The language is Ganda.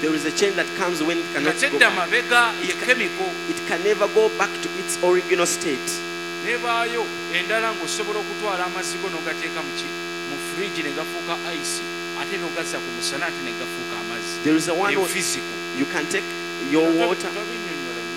There is a change that comes when it cannot go Katedda back. mabega ye chemical. It can never go back to its original state. Nebaayo endala ng'osobola okutwala amazzi go n'ogateeka mu fridge ne gafuuka ice ate n'ogazza ku musana ate ne gafuuka amazzi. There is a one Eyo physical. you can take your water.